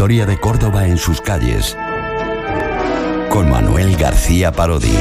historia de Córdoba en sus calles, con Manuel García Parodi.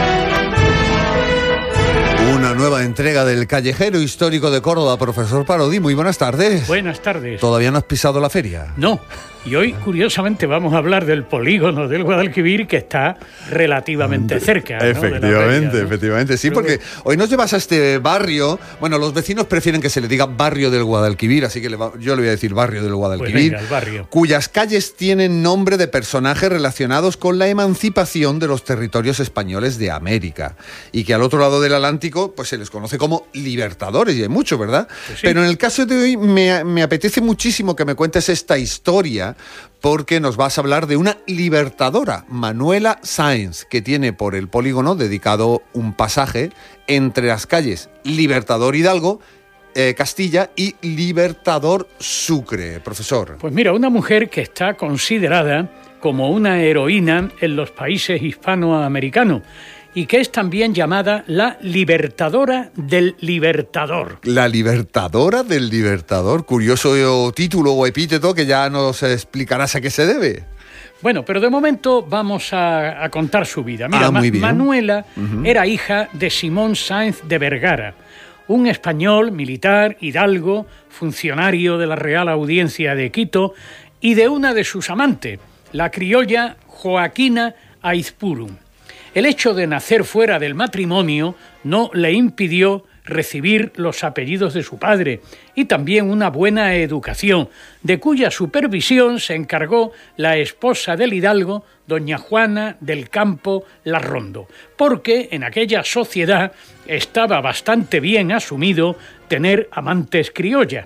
Una nueva entrega del Callejero Histórico de Córdoba. Profesor Parodi, muy buenas tardes. Buenas tardes. ¿Todavía no has pisado la feria? No. Y hoy, curiosamente, vamos a hablar del polígono del Guadalquivir, que está relativamente cerca, ¿no? Efectivamente, sí, porque hoy nos llevas a este barrio. Bueno, los vecinos prefieren que se le diga barrio del Guadalquivir, así que yo le voy a decir barrio del Guadalquivir, pues venga, el barrio, cuyas calles tienen nombre de personajes relacionados con la emancipación de los territorios españoles de América, y que al otro lado del Atlántico pues se les conoce como libertadores, y hay mucho, ¿verdad? Pues sí. Pero en el caso de hoy me apetece muchísimo que me cuentes esta historia, porque nos vas a hablar de una libertadora, Manuela Sáenz, que tiene por el polígono dedicado un pasaje entre las calles Libertador Hidalgo, Castilla, y Libertador Sucre. Profesor. Pues mira, una mujer que está considerada como una heroína en los países hispanoamericanos y que es también llamada la Libertadora del Libertador. La Libertadora del Libertador. Curioso título o epíteto que ya nos explicarás a qué se debe. Bueno, pero de momento vamos a contar su vida. Mira, muy bien. Manuela era hija de Simón Sáenz de Vergara, un español militar, hidalgo, funcionario de la Real Audiencia de Quito, y de una de sus amantes, la criolla Joaquina Aizpuru. El hecho de nacer fuera del matrimonio no le impidió recibir los apellidos de su padre y también una buena educación, de cuya supervisión se encargó la esposa del hidalgo, doña Juana del Campo Larrondo, porque en aquella sociedad estaba bastante bien asumido tener amantes criollas.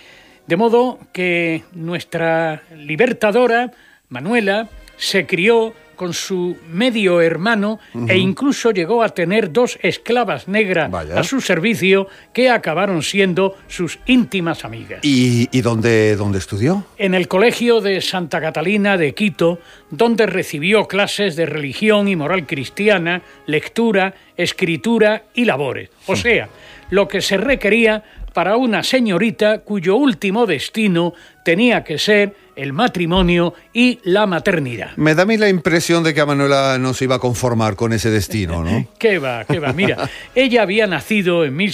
De modo que nuestra libertadora, Manuela, se crió con su medio hermano e incluso llegó a tener 2 esclavas negras a su servicio que acabaron siendo sus íntimas amigas. ¿Y dónde estudió? En el Colegio de Santa Catalina de Quito, donde recibió clases de religión y moral cristiana, lectura, escritura y labores. O sea, lo que se requería para una señorita cuyo último destino tenía que ser el matrimonio y la maternidad. Me da a mí la impresión de que a Manuela no se iba a conformar con ese destino, ¿no? ¿Qué va? Mira, ella había nacido en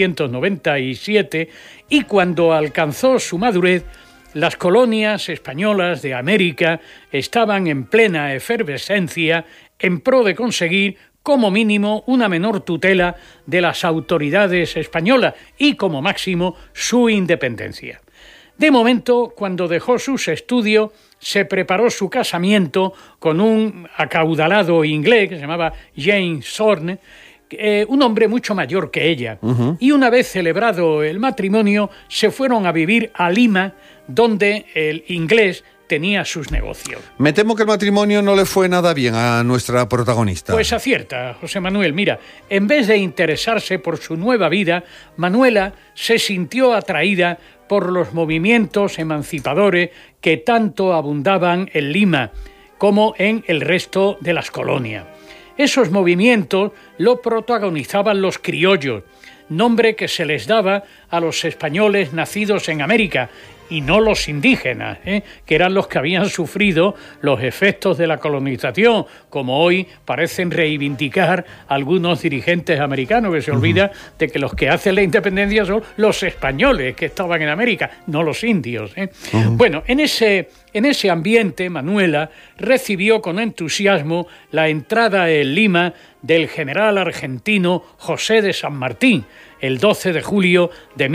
1797 y cuando alcanzó su madurez, las colonias españolas de América estaban en plena efervescencia en pro de conseguir como mínimo una menor tutela de las autoridades españolas y como máximo su independencia. De momento, cuando dejó sus estudios, se preparó su casamiento con un acaudalado inglés que se llamaba James Thorne, un hombre mucho mayor que ella. Y una vez celebrado el matrimonio, se fueron a vivir a Lima, donde el inglés tenía sus negocios. Me temo que el matrimonio no le fue nada bien a nuestra protagonista. Pues acierta, José Manuel. Mira, en vez de interesarse por su nueva vida, Manuela se sintió atraída por los movimientos emancipadores que tanto abundaban en Lima como en el resto de las colonias. Esos movimientos lo protagonizaban los criollos, nombre que se les daba a los españoles nacidos en América, y no los indígenas, que eran los que habían sufrido los efectos de la colonización, como hoy parecen reivindicar algunos dirigentes americanos, que se olvida de que los que hacen la independencia son los españoles que estaban en América, no los indios. Bueno, en ese ambiente, Manuela recibió con entusiasmo la entrada en Lima del general argentino José de San Martín, el 12 de julio de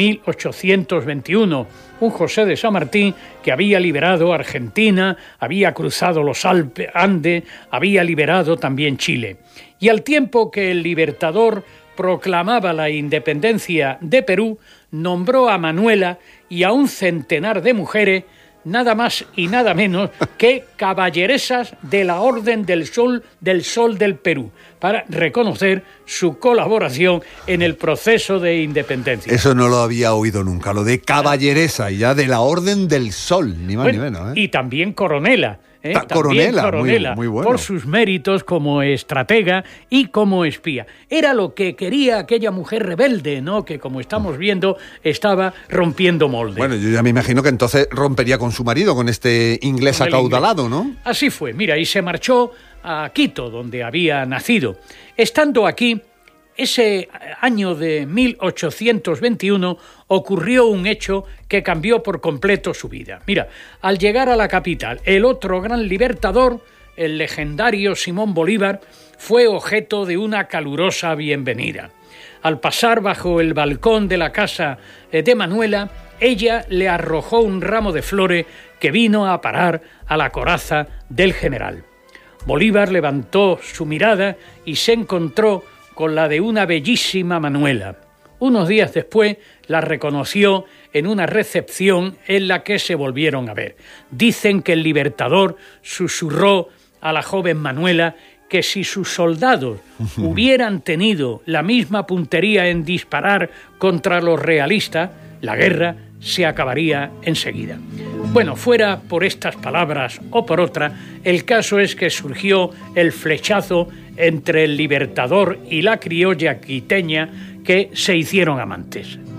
1821, un José de San Martín que había liberado Argentina, había cruzado los Andes, había liberado también Chile. Y al tiempo que el Libertador proclamaba la independencia de Perú, nombró a Manuela y a un centenar de mujeres, nada más y nada menos que caballeresas de la Orden del Sol del Perú, para reconocer su colaboración en el proceso de independencia. Eso no lo había oído nunca, lo de caballeresa y ya de la Orden del Sol, ni más ni menos. Y también coronela. Coronela, muy bueno. Por sus méritos como estratega y como espía. Era lo que quería aquella mujer rebelde, ¿no? Que, como estamos viendo, estaba rompiendo molde. Bueno, yo ya me imagino que entonces rompería con su marido, con este inglés acaudalado, ¿no? Así fue, mira, y se marchó a Quito, donde había nacido. Estando aquí, ese año de 1821 ocurrió un hecho que cambió por completo su vida. Mira, al llegar a la capital, el otro gran libertador, el legendario Simón Bolívar, fue objeto de una calurosa bienvenida. Al pasar bajo el balcón de la casa de Manuela, ella le arrojó un ramo de flores que vino a parar a la coraza del general. Bolívar levantó su mirada y se encontró con la de una bellísima Manuela. Unos días después la reconoció en una recepción en la que se volvieron a ver. Dicen que el libertador susurró a la joven Manuela que si sus soldados hubieran tenido la misma puntería en disparar contra los realistas, la guerra se acabaría enseguida. Bueno, fuera por estas palabras o por otra, el caso es que surgió el flechazo entre el libertador y la criolla quiteña, que se hicieron amantes.